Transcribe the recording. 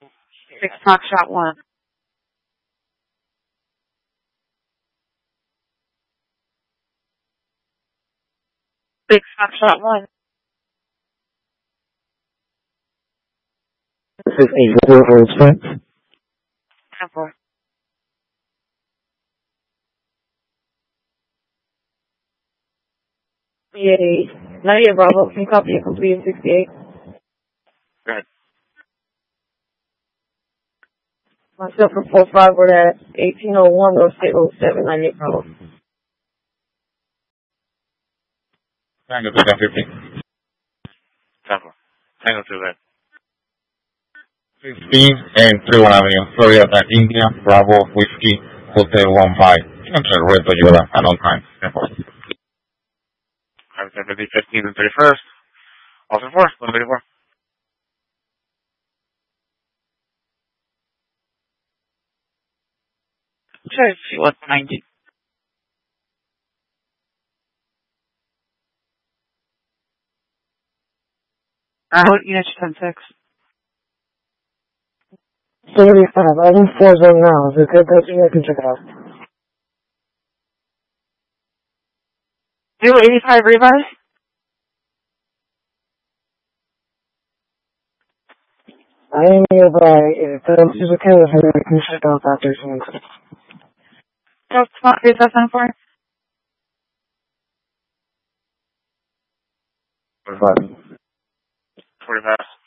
6 Foxtrot 1. Six Foxtrot 1. This is a Old Sprint. 10-4. BA 98 Bravo, can you copy a complete 68? Go ahead. Myself for 45, we're at 1801, North State Road 7, 98 Bravo. Tango 250. 10-4. Tango 2, red. 16 and 31 Avenue, Florida, India, Bravo, Whiskey, Hotel 15. Enter red Toyota, and on time. 10-4. 15 and 31st. Also 4, 134. Sure, she was 90. What unit 10-6? 75. I'm in 4 zone now. Is it good? That's I can check it out. 085 revise? I am nearby. If it's okay with her, I can check out that there's one. Oh, come on, is that 10-4? 45. 45.